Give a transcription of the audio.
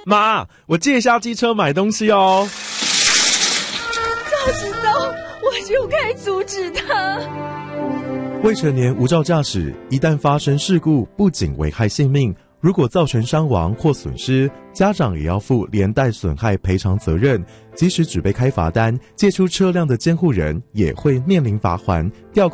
妈，我借一下机车买东西哦。 早知道我就该阻止他。 未成年无照驾驶，一旦发生事故，不仅危害性命，如果造成伤亡或损失，家长也要负连带损害赔偿责任。即使只被开罚单，借出车辆的监护人也会面临罚锾、吊